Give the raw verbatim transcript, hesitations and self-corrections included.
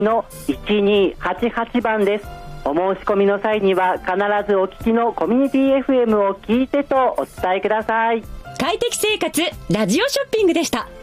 のいちにーはちはちばんです。お申し込みの際には必ずお聞きのコミュニティ エフエム を聞いてとお伝えください。 快適生活ラジオショッピングでした。